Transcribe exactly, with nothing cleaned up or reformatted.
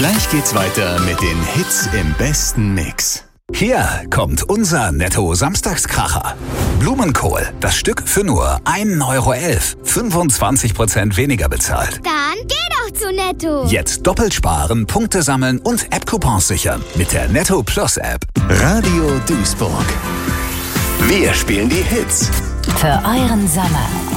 Gleich geht's weiter mit den Hits im besten Mix. Hier kommt unser Netto-Samstagskracher. Blumenkohl, das Stück für nur ein Euro elf. fünfundzwanzig Prozent weniger bezahlt. Dann geh doch zu Netto. Jetzt doppelt sparen, Punkte sammeln und App-Coupons sichern. Mit der Netto Plus App. Radio Duisburg. Wir spielen die Hits. Für euren Sommer.